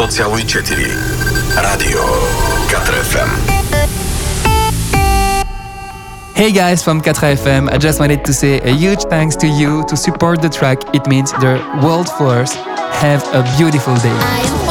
101,4 Radio Katra FM. Hey guys from Katra FM, I just wanted to say a huge thanks to you to support the track. It means the world for us. Have a beautiful day.